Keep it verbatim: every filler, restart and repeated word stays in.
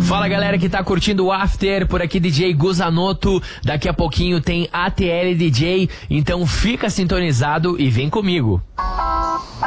Fala galera que tá curtindo o After, por aqui D J Guzanoto, daqui a pouquinho tem A T L D J, então fica sintonizado e vem comigo.